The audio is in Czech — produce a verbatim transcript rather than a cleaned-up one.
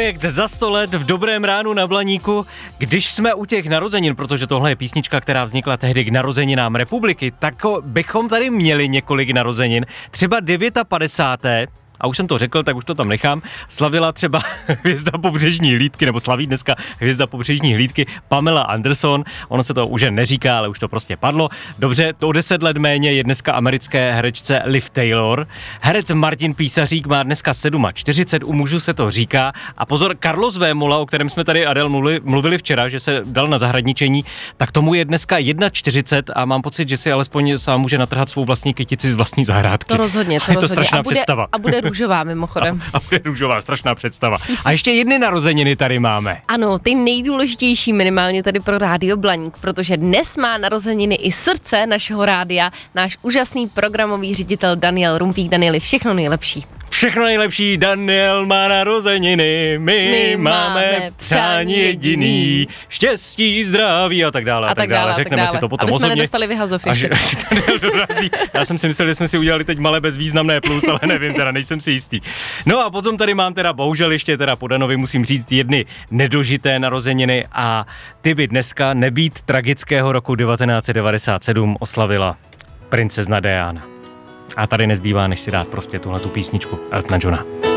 Projekt Za sto let v Dobrém ránu na Blaníku. Když jsme u těch narozenin, protože tohle je písnička, která vznikla tehdy k narozeninám republiky, tak bychom tady měli několik narozenin. Třeba padesát devět a už jsem to řekl, tak už to tam nechám, slavila třeba hvězda pobřežní hlídky, nebo slaví dneska hvězda pobřežní hlídky Pamela Anderson. Ono se to už neříká, ale už to prostě padlo. Dobře, to o deset let méně je dneska americké herečce Liv Taylor. Herec Martin Písařík má dneska čtyřicet sedm, u mužů se to říká. A pozor, Carlos Vémola, o kterém jsme tady, Adel, mluvili, mluvili včera, že se dal na zahradničení, tak tomu je dneska čtyřicet jedna a mám pocit, že si alespoň sám může natrhat svou vlastní kytici z vlastní zahrádky. To rozhodně, to je to rozhodně. strašná a bude, představa. A bude růžová mimochodem. A, a bude růžová, strašná představa. A ještě jedny narozeniny tady máme. Ano, ty nejdůležitější minimálně tady pro Rádio Blaník, protože dnes má narozeniny i srdce našeho rádia, náš úžasný programový ředitel Daniel Rumpík. Danieli, všechno nejlepší. Všechno nejlepší, Daniel má narozeniny, my, my máme, máme přání jediný, štěstí, zdraví a tak dále a, a tak dále. dále. Řekneme tak dále. si to potom Aby jsme osobně. nedostali vyhazov ještě. Až, až Daniel dorazí. Já jsem si myslel, že jsme si udělali teď malé bezvýznamné plus, ale nevím, teda nejsem si jistý. No a potom tady mám teda bohužel ještě teda po Danovi musím říct jedny nedožité narozeniny a ty by dneska nebýt tragického roku devatenáct set devadesát sedm oslavila princezna Diana. A tady nezbývá, než si dát prostě tuhletu písničku Eltona Johna.